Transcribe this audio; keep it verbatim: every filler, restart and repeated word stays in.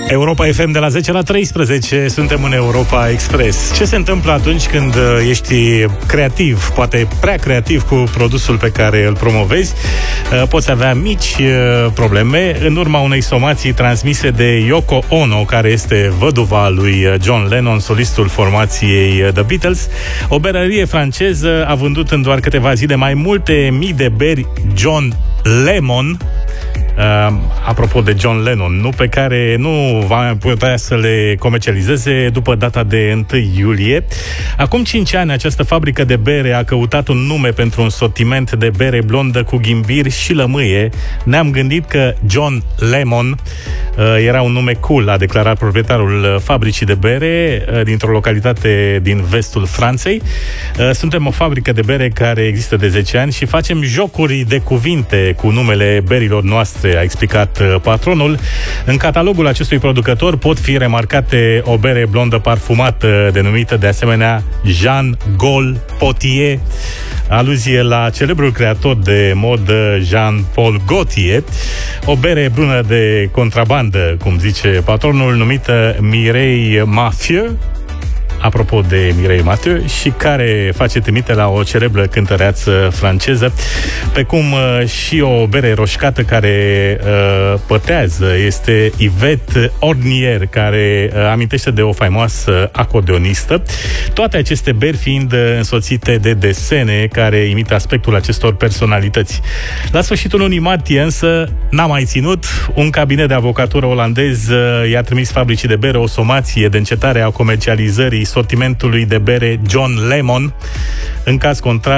Europa F M de la zece la treisprezece, suntem în Europa Express. Ce se întâmplă atunci când ești creativ, poate prea creativ cu produsul pe care îl promovezi? Poți avea mici probleme în urma unei somații transmise de Yoko Ono, care este văduva lui John Lennon, solistul formației The Beatles. O berărie franceză a vândut în doar câteva zile mai multe mii de beri John Lemon. Uh, apropo de John Lennon, nu pe care nu va putea să le comercializeze după data de întâi iulie. Acum cinci ani, această fabrică de bere a căutat un nume pentru un sortiment de bere blondă cu ghimbir și lămâie. Ne-am gândit că John Lemon uh, era un nume cool, a declarat proprietarul fabricii de bere uh, dintr-o localitate din vestul Franței. Uh, suntem o fabrică de bere care există de zece ani și facem jocuri de cuvinte cu numele berilor noastre, a explicat patronul. În catalogul acestui producător pot fi remarcate o bere blondă parfumată denumită de asemenea Jean Paul Gaultier, aluzie la celebrul creator de modă Jean-Paul Gaultier, o bere brună de contrabandă, cum zice patronul, numită Mireille Mathieu, apropo de Mireille Mathieu, și care face trimite la o celebră cântăreață franceză, pe cum uh, și o bere roșcată care uh, pătează este Yvette Ornier, care uh, amintește de o faimoasă acordeonistă. Toate aceste beri fiind însoțite de desene care imită aspectul acestor personalități. La sfârșitul lunii martie însă n-a mai ținut. Un cabinet de avocatură olandez uh, i-a trimis fabricii de bere o somație de încetare a comercializării sortimentului de bere John Lemon. În caz contrar,